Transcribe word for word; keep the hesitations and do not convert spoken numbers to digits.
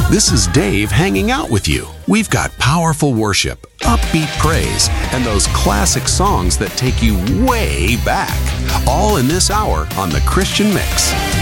This is Dave hanging out with you. We've got powerful worship, upbeat praise, and those classic songs that take you way back. All in this hour on The Christian Mix.